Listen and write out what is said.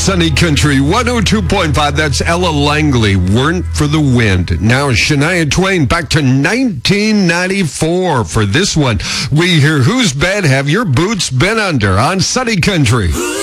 Sunny Country 102.5. That's Ella Langley. Weren't for the Wind. Now Shania Twain back to 1994 for this one. We hear Whose Bed Have Your Boots Been Under on Sunny Country.